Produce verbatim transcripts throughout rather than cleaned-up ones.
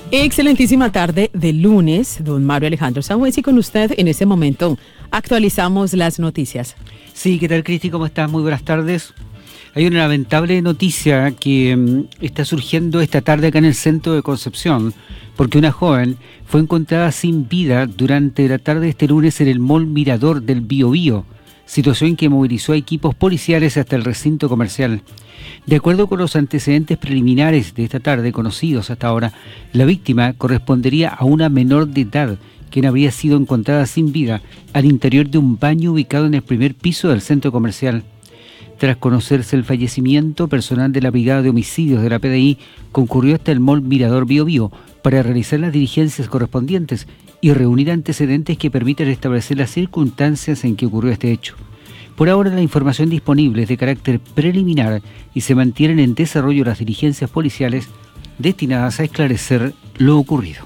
Excelentísima tarde de lunes, don Mario Alejandro Sangüesa, y con usted en este momento actualizamos las noticias. Sí, ¿qué tal, Cristi? ¿Cómo estás? Muy buenas tardes. Hay una lamentable noticia que um, está surgiendo esta tarde acá en el centro de Concepción, porque una joven fue encontrada sin vida durante la tarde de este lunes en el Mall Mirador del Biobío, situación que movilizó a equipos policiales hasta el recinto comercial. De acuerdo con los antecedentes preliminares de esta tarde conocidos hasta ahora, la víctima correspondería a una menor de edad, quien habría sido encontrada sin vida al interior de un baño ubicado en el primer piso del centro comercial. Tras conocerse el fallecimiento, personal de la Brigada de Homicidios de la P D I concurrió hasta el Mall Mirador Biobío para realizar las diligencias correspondientes y reunir antecedentes que permitan establecer las circunstancias en que ocurrió este hecho. Por ahora la información disponible es de carácter preliminar y se mantienen en desarrollo las diligencias policiales destinadas a esclarecer lo ocurrido.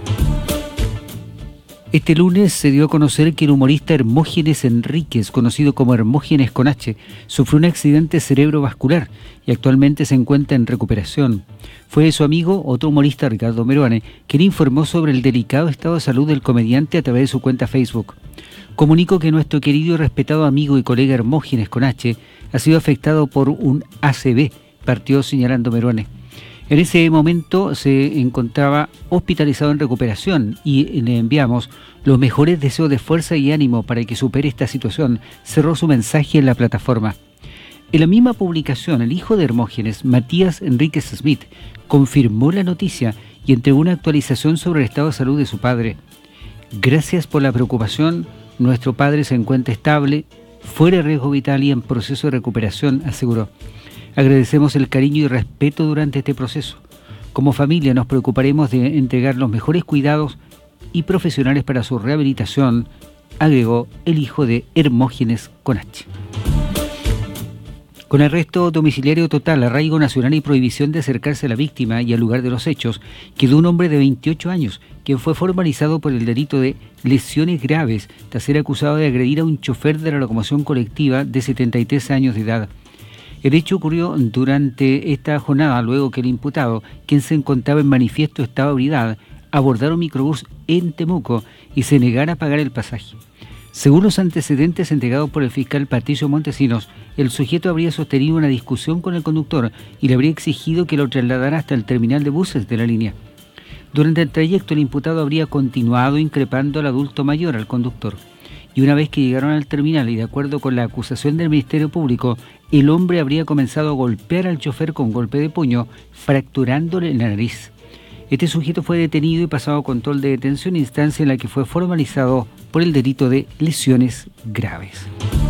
Este lunes se dio a conocer que el humorista Hermógenes Enríquez, conocido como Hermógenes con H, sufrió un accidente cerebrovascular y actualmente se encuentra en recuperación. Fue su amigo, otro humorista, Ricardo Meruane, quien informó sobre el delicado estado de salud del comediante a través de su cuenta Facebook. Comunico que nuestro querido y respetado amigo y colega Hermógenes con H ha sido afectado por un A C V, partió señalando Meruane. En ese momento se encontraba hospitalizado en recuperación y le enviamos los mejores deseos de fuerza y ánimo para que supere esta situación, cerró su mensaje en la plataforma. En la misma publicación, el hijo de Hermógenes, Matías Enríquez Smith, confirmó la noticia y entregó una actualización sobre el estado de salud de su padre. Gracias por la preocupación, nuestro padre se encuentra estable, fuera de riesgo vital y en proceso de recuperación, aseguró. Agradecemos el cariño y respeto durante este proceso. Como familia nos preocuparemos de entregar los mejores cuidados y profesionales para su rehabilitación, agregó el hijo de Hermógenes con H. Con arresto domiciliario total, arraigo nacional y prohibición de acercarse a la víctima y al lugar de los hechos, quedó un hombre de veintiocho años, quien fue formalizado por el delito de lesiones graves tras ser acusado de agredir a un chofer de la locomoción colectiva de setenta y tres años de edad. El hecho ocurrió durante esta jornada, luego que el imputado, quien se encontraba en manifiesto estado de ebriedad, abordara un microbús en Temuco y se negara a pagar el pasaje. Según los antecedentes entregados por el fiscal Patricio Montesinos, el sujeto habría sostenido una discusión con el conductor y le habría exigido que lo trasladara hasta el terminal de buses de la línea. Durante el trayecto, el imputado habría continuado increpando al adulto mayor, al conductor. Y una vez que llegaron al terminal y de acuerdo con la acusación del Ministerio Público, el hombre habría comenzado a golpear al chofer con golpe de puño, fracturándole la nariz. Este sujeto fue detenido y pasado a control de detención, instancia en la que fue formalizado por el delito de lesiones graves.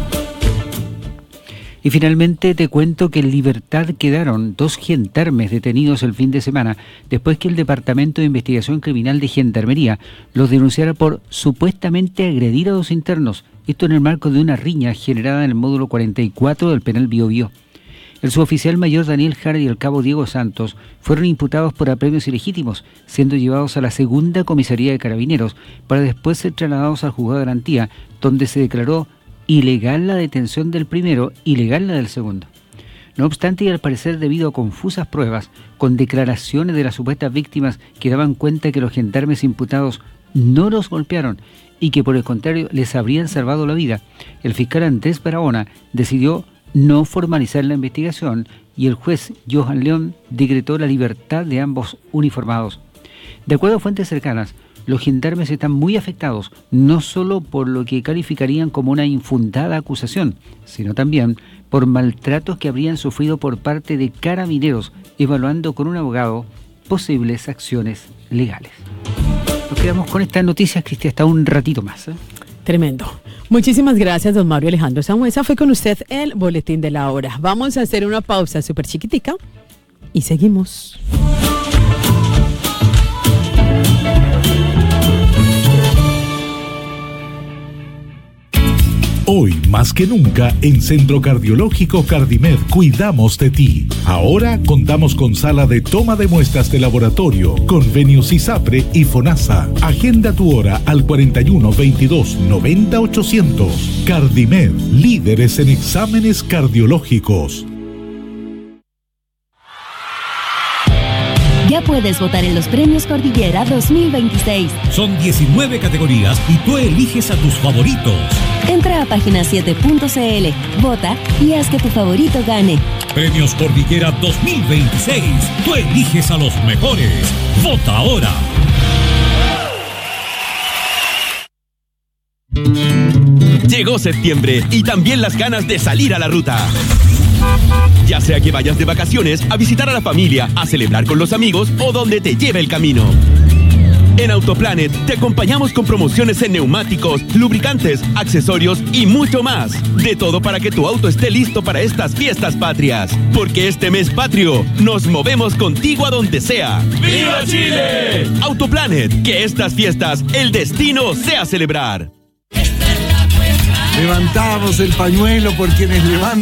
Y finalmente te cuento que en libertad quedaron dos gendarmes detenidos el fin de semana después que el Departamento de Investigación Criminal de Gendarmería los denunciara por supuestamente agredir a dos internos, esto en el marco de una riña generada en el módulo cuarenta y cuatro del penal Biobío. El suboficial mayor Daniel Jara y el cabo Diego Santos fueron imputados por apremios ilegítimos, siendo llevados a la segunda comisaría de Carabineros para después ser trasladados al juzgado de garantía, donde se declaró ilegal la detención del primero, ilegal la del segundo. No obstante, y al parecer debido a confusas pruebas, con declaraciones de las supuestas víctimas que daban cuenta que los gendarmes imputados no los golpearon y que por el contrario les habrían salvado la vida, el fiscal Andrés Barahona decidió no formalizar la investigación y el juez Johan León decretó la libertad de ambos uniformados. De acuerdo a fuentes cercanas, los gendarmes están muy afectados, no solo por lo que calificarían como una infundada acusación, sino también por maltratos que habrían sufrido por parte de Carabineros, evaluando con un abogado posibles acciones legales. Nos quedamos con estas noticias, Cristi, hasta un ratito más, ¿eh? Tremendo. Muchísimas gracias, don Mario Alejandro Sangüesa. Fue con usted el Boletín de la Hora. Vamos a hacer una pausa súper chiquitica y seguimos. Hoy, más que nunca, en Centro Cardiológico Cardimed cuidamos de ti. Ahora contamos con sala de toma de muestras de laboratorio, convenios ISAPRE y FONASA. Agenda tu hora al cuarenta y uno, veintidós, noventa, ochocientos. Cardimed, líderes en exámenes cardiológicos. Ya puedes votar en los Premios Cordillera dos mil veintiséis. Son diecinueve categorías y tú eliges a tus favoritos. Entra a página siete punto c l, vota y haz que tu favorito gane. Premios Cordillera dos mil veintiséis. Tú eliges a los mejores. Vota ahora. Llegó septiembre y también las ganas de salir a la ruta. Ya sea que vayas de vacaciones, a visitar a la familia, a celebrar con los amigos o donde te lleve el camino. En Autoplanet te acompañamos con promociones en neumáticos, lubricantes, accesorios y mucho más. De todo para que tu auto esté listo para estas fiestas patrias. Porque este mes patrio nos movemos contigo a donde sea. ¡Viva Chile! Autoplanet, que estas fiestas el destino sea celebrar. Levantamos el pañuelo por quienes levantan